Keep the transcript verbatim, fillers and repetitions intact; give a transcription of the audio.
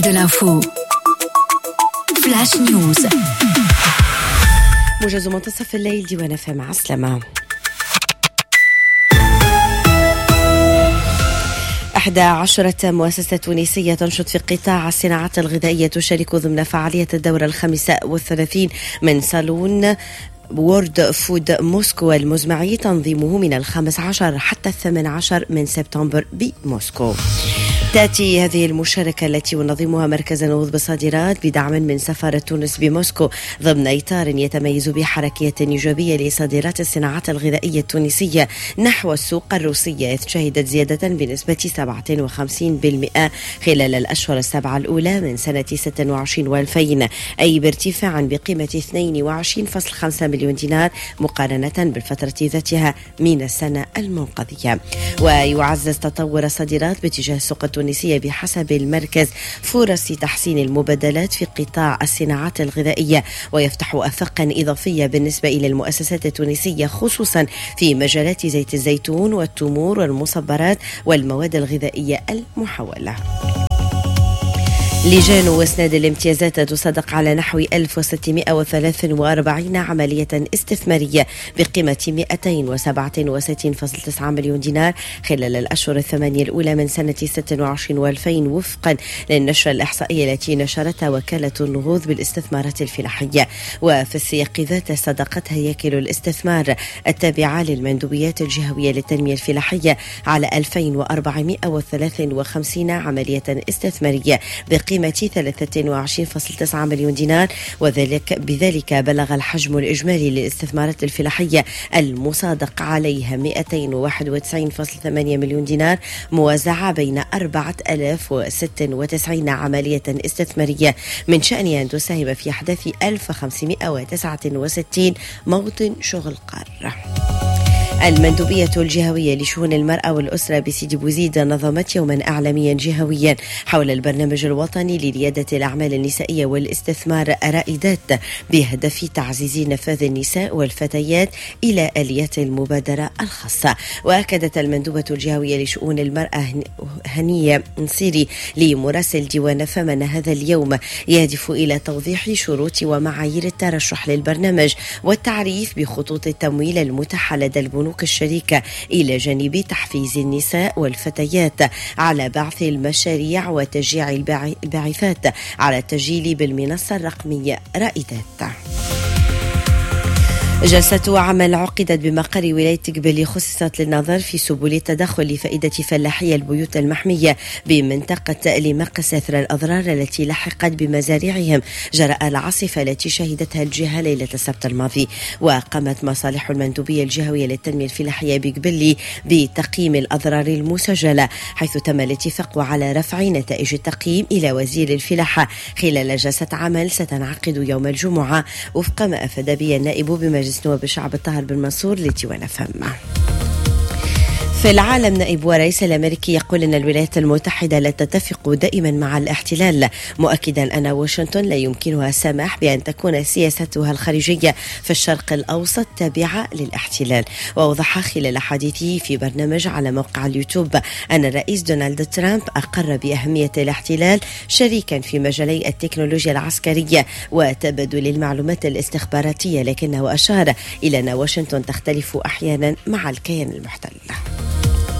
de l'info. Flash News. موجز منتصف الليل ديوان اف ام عسلامة. إحدى عشرة مؤسسة تونسية تنشط في قطاع الصناعات الغذائية تشارك ضمن فعالية الدورة الخامسة والثلاثين من صالون وورد فود موسكو المزمعي، تنظيمه من الخامس عشر حتى الثامن عشر من سبتمبر بموسكو. تأتي هذه المشاركة التي ينظمها مركز النهوض بالصادرات بدعم من سفارة تونس بموسكو ضمن إطار يتميز بحركية إيجابية لصادرات الصناعات الغذائية التونسية نحو السوق الروسية، إذ شهدت زيادة بنسبة سبعة وخمسين بالمئة خلال الأشهر السبعة الأولى من سنة ستة وعشرين والفين، أي بارتفاع بقيمة اثنين وعشرين فاصلة خمسة مليون دينار مقارنة بالفترة ذاتها من السنة المنقضية. ويعزز تطور الصادرات باتجاه السوق التونسية بحسب المركز فرص تحسين المبادلات في قطاع الصناعات الغذائية، ويفتح آفاقا إضافية بالنسبة إلى المؤسسات التونسية خصوصا في مجالات زيت الزيتون والتمور والمصبرات والمواد الغذائية المحولة. لجان واسناد الامتيازات تصدق على نحو ألف وستمائة وثلاثة وأربعين عملية استثمارية بقيمة مئتين وسبعة وستين فاصلة تسعة مليون دينار خلال الأشهر الثمانية الأولى من سنة ستة وعشرين والفين، وفقا للنشرة الإحصائية التي نشرتها وكالة النهوض بالاستثمارات الفلاحية. وفي السياق ذاته صدقت هياكل الاستثمار التابعة للمندوبيات الجهوية للتنمية الفلاحية على ألفين وأربعمائة وثلاثة وخمسين عملية استثمارية بقيمة قيمة ثلاثة وعشرين فاصلة تسعة مليون دينار، وذلك بذلك بلغ الحجم الإجمالي للاستثمارات الفلاحية المصادق عليها مئتين وواحد وتسعين فاصلة ثمانية مليون دينار موزعة بين أربعة آلاف وستة وتسعين عملية استثمارية من شأنها أن تساهم في أحداث ألف وخمسمائة وتسعة وستين موطن شغل قارة. المندوبية الجهوية لشؤون المرأة والأسرة بسيدي بوزيد نظمت يوما إعلاميا جهويا حول البرنامج الوطني لريادة الأعمال النسائية والاستثمار رائدات بهدف تعزيز نفاذ النساء والفتيات إلى آليات المبادرة الخاصة. وأكدت المندوبة الجهوية لشؤون المرأة هنية نصيري لمراسل ديوان فم أن هذا اليوم يهدف إلى توضيح شروط ومعايير الترشح للبرنامج والتعريف بخطوط التمويل المتاحة لدى البنوك الشريكة، إلى جانب تحفيز النساء والفتيات على بعث المشاريع وتشجيع الباعثات على التسجيل بالمنصة الرقمية رائدات. جلسة عمل عقدت بمقر ولاية قبلي خصصت للنظر في سبل التدخل لفائدة فلاحي البيوت المحمية بمنطقة لمقس أثر الأضرار التي لحقت بمزارعهم جراء العاصفة التي شهدتها الجهة ليلة السبت الماضي. وقامت مصالح المندوبية الجهوية للتنمية الفلاحية بقبلي بتقييم الأضرار المسجلة، حيث تم الاتفاق على رفع نتائج التقييم إلى وزير الفلاحة خلال جلسة عمل ستنعقد يوم الجمعة، وفق ما أفاد به النائب بمجلس نواب الشعب الطاهر بن منصور لديوان فم. في العالم، نائب ورئيس الأمريكي يقول أن الولايات المتحدة لا تتفق دائما مع الاحتلال، مؤكدا أن واشنطن لا يمكنها السماح بأن تكون سياستها الخارجية في الشرق الأوسط تابعة للاحتلال. وأوضح خلال حديثه في برنامج على موقع اليوتيوب أن الرئيس دونالد ترامب أقر بأهمية الاحتلال شريكا في مجالي التكنولوجيا العسكرية وتبادل المعلومات الاستخباراتية، لكنه أشار إلى أن واشنطن تختلف أحيانا مع الكيان المحتل.